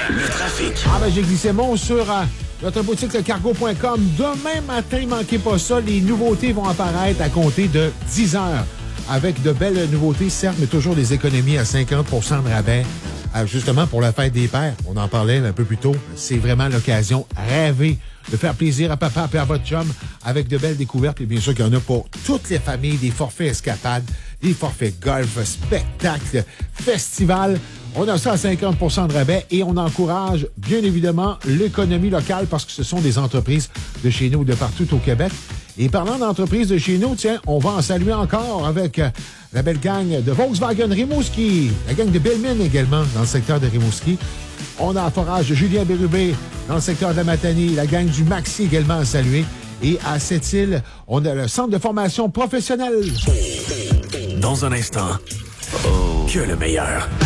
Le trafic. Ah ben j'ai glissé mon sur notre boutique lecargo.com. Demain matin, manquez pas ça, les nouveautés vont apparaître à compter de 10 heures. Avec de belles nouveautés, certes, mais toujours des économies à 50 % de rabais. Justement, pour la fête des pères, on en parlait un peu plus tôt. C'est vraiment l'occasion rêvée de faire plaisir à papa et à votre chum avec de belles découvertes. Et bien sûr qu'il y en a pour toutes les familles, des forfaits escapades, des forfaits golf, spectacles, festivals. On a ça à 50 % de rabais et on encourage bien évidemment l'économie locale parce que ce sont des entreprises de chez nous, de partout au Québec. Et parlant d'entreprises de chez nous, tiens, on va en saluer encore avec la belle gang de Volkswagen Rimouski, la gang de Belmine également dans le secteur de Rimouski. On a un forage de Julien Bérubé dans le secteur de la Matanie, la gang du Maxi également à saluer. Et à Sept-Îles, on a le centre de formation professionnelle. Dans un instant, que le meilleur.